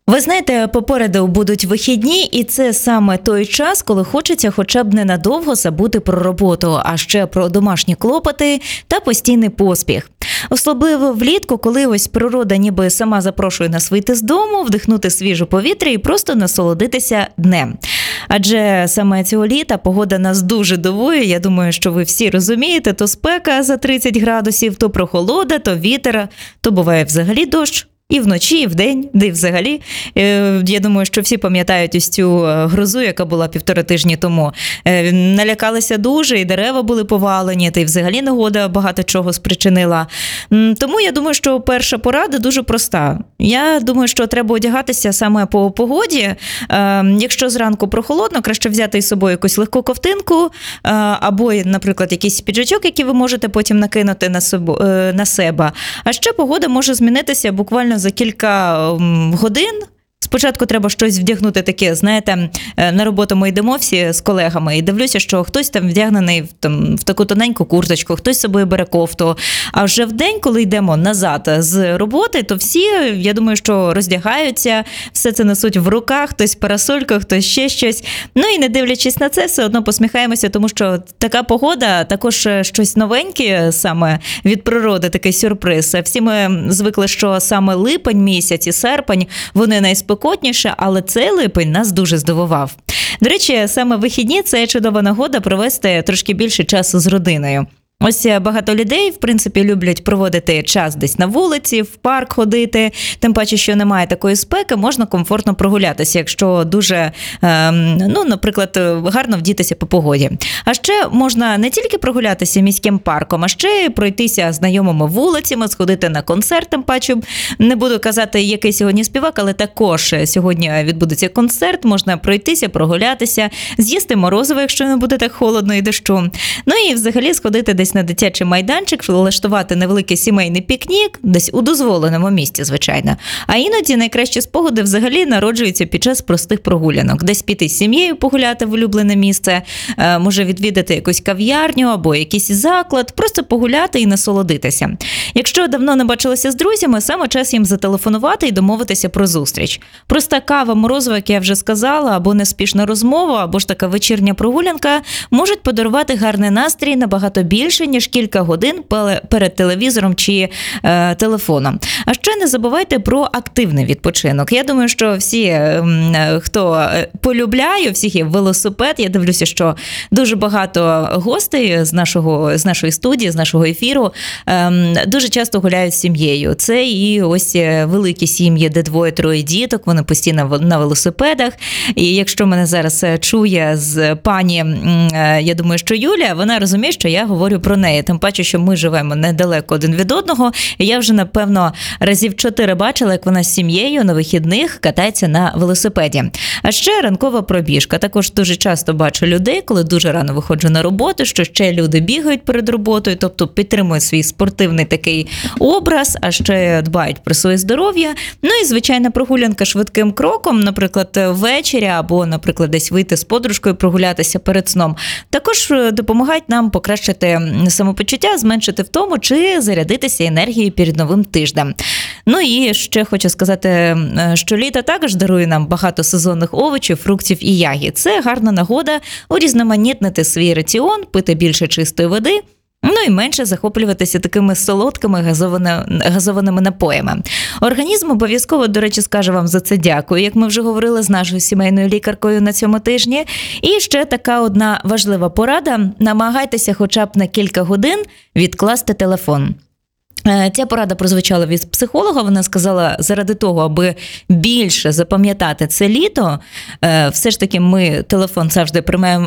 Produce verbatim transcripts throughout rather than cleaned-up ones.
Ви знаєте, попереду будуть вихідні, і це саме той час, коли хочеться хоча б ненадовго забути про роботу, а ще про домашні клопоти та постійний поспіх. Особливо влітку, коли ось природа ніби сама запрошує нас вийти з дому, вдихнути свіже повітря і просто насолодитися днем. Адже саме цього літа погода нас дуже дивує, я думаю, що ви всі розумієте, то спека за тридцять градусів, то прохолода, то вітер, то буває взагалі дощ. І вночі, і вдень, де й взагалі. Я думаю, що всі пам'ятають ось цю грозу, яка була півтора тижні тому. Налякалися дуже, і дерева були повалені, та й взагалі негода багато чого спричинила. Тому я думаю, що перша порада дуже проста. Я думаю, що треба одягатися саме по погоді. Якщо зранку прохолодно, краще взяти із собою якусь легку ковтинку, або, наприклад, якийсь піджачок, який ви можете потім накинути на себе. А ще погода може змінитися буквально за кілька годин. Спочатку треба щось вдягнути таке, знаєте, на роботу ми йдемо всі з колегами і дивлюся, що хтось там вдягнений в, там, в таку тоненьку курточку, хтось з собою бере кофту. А вже в день, коли йдемо назад з роботи, то всі, я думаю, що роздягаються, все це несуть в руках, хтось в парасольках, хтось ще щось. Ну і не дивлячись на це, все одно посміхаємося, тому що така погода, також щось новеньке саме від природи, такий сюрприз. Всі ми звикли, що саме липень місяць і серпень, вони найспокійніші, але цей липень нас дуже здивував. До речі, саме вихідні – це чудова нагода провести трошки більше часу з родиною. Ось багато людей, в принципі, люблять проводити час десь на вулиці, в парк ходити, тим паче, що немає такої спеки, можна комфортно прогулятися, якщо дуже, ну, наприклад, гарно вдітися по погоді. А ще можна не тільки прогулятися міським парком, а ще й пройтися знайомими вулицями, сходити на концерт, тим паче, не буду казати, який сьогодні співак, але також сьогодні відбудеться концерт, можна пройтися, прогулятися, з'їсти морозиво, якщо не буде так холодно і дощу. Ну і взагалі сходити десь на дитячий майданчик, влаштувати невеликий сімейний пікнік, десь у дозволеному місці, звичайно. А іноді найкращі спогади взагалі народжуються під час простих прогулянок. Десь піти з сім'єю погуляти в улюблене місце, може відвідати якусь кав'ярню або якийсь заклад, просто погуляти і насолодитися. Якщо давно не бачилися з друзями, саме час їм зателефонувати і домовитися про зустріч. Проста кава, морозиво, як я вже сказала, або неспішна розмова, або ж така вечірня прогулянка можуть подарувати гарний настрій набагато більше, ніж кілька годин перед телевізором чи е, телефоном. А ще не забувайте про активний відпочинок. Я думаю, що всі, е, хто полюбляє, всіх є велосипед. Я дивлюся, що дуже багато гостей з нашого, з нашої студії, з нашого ефіру е, дуже часто гуляють з сім'єю. Це і ось великі сім'ї, де двоє-троє діток, вони постійно на велосипедах. І якщо мене зараз чує з пані, е, я думаю, що Юля, вона розуміє, що я говорю про неї. Тим паче, що ми живемо недалеко один від одного. І я вже, напевно, разів чотири бачила, як вона з сім'єю на вихідних катається на велосипеді. А ще ранкова пробіжка. Також дуже часто бачу людей, коли дуже рано виходжу на роботу, що ще люди бігають перед роботою, тобто підтримують свій спортивний такий образ, а ще дбають про своє здоров'я. Ну і, звичайно, прогулянка швидким кроком, наприклад, ввечері або, наприклад, десь вийти з подружкою, прогулятися перед сном. Також допомагають нам покращити самопочуття, зменшити втому чи зарядитися енергією перед новим тижнем. Ну і ще хочу сказати, що літо також дарує нам багато сезонних овочів, фруктів і ягід. Це гарна нагода урізноманітнити свій раціон, пити більше чистої води, ну і менше захоплюватися такими солодкими газованими напоями. Організм обов'язково, до речі, скаже вам за це дякую, як ми вже говорили з нашою сімейною лікаркою на цьому тижні. І ще така одна важлива порада – намагайтеся хоча б на кілька годин відкласти телефон. Ця порада прозвучала від психолога, вона сказала, заради того, аби більше запам'ятати це літо, все ж таки ми телефон завжди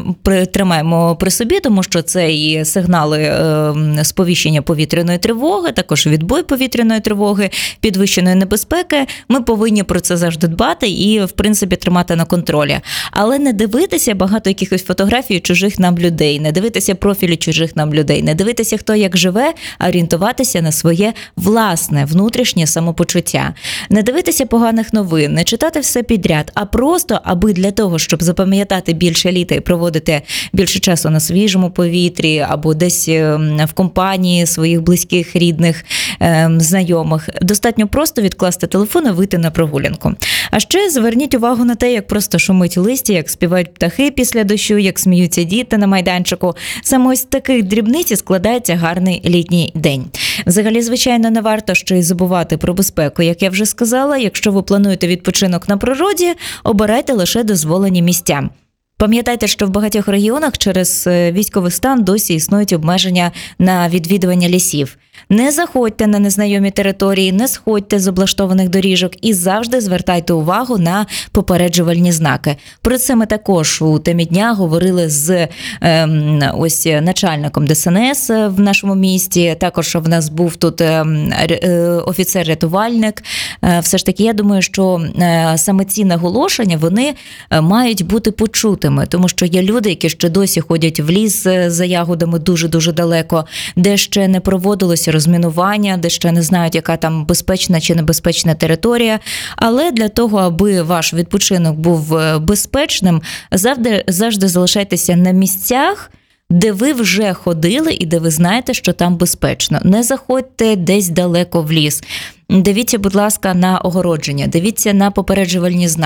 тримаємо при собі, тому що це і сигнали сповіщення повітряної тривоги, також відбой повітряної тривоги, підвищеної небезпеки. Ми повинні про це завжди дбати і, в принципі, тримати на контролі. Але не дивитися багато якихось фотографій чужих нам людей, не дивитися профілі чужих нам людей, не дивитися, хто як живе, а орієнтуватися на свої своє власне внутрішнє самопочуття. Не дивитися поганих новин, не читати все підряд, а просто, аби для того, щоб запам'ятати більше літа і проводити більше часу на свіжому повітрі або десь в компанії своїх близьких, рідних, знайомих, достатньо просто відкласти телефон і вийти на прогулянку. А ще зверніть увагу на те, як просто шумить листя, як співають птахи після дощу, як сміються діти на майданчику. Саме ось таких дрібниць і складається гарний літній день. Взагалі, звичайно, не варто ще й забувати про безпеку. Як я вже сказала, якщо ви плануєте відпочинок на природі, обирайте лише дозволені місця. Пам'ятайте, що в багатьох регіонах через військовий стан досі існують обмеження на відвідування лісів. Не заходьте на незнайомі території, не сходьте з облаштованих доріжок і завжди звертайте увагу на попереджувальні знаки. Про це ми також у темі дня говорили з е, ось начальником Де Ес Ен Ес в нашому місті. Також в нас був тут е, е, офіцер-рятувальник. Е, все ж таки, я думаю, що е, саме ці наголошення, вони мають бути почутими, тому що є люди, які ще досі ходять в ліс за ягодами дуже-дуже далеко, де ще не проводилося розмінування, де ще не знають, яка там безпечна чи небезпечна територія. Але для того, аби ваш відпочинок був безпечним, завжди, завжди залишайтеся на місцях, де ви вже ходили і де ви знаєте, що там безпечно. Не заходьте десь далеко в ліс. Дивіться, будь ласка, на огородження, дивіться на попереджувальні знаки.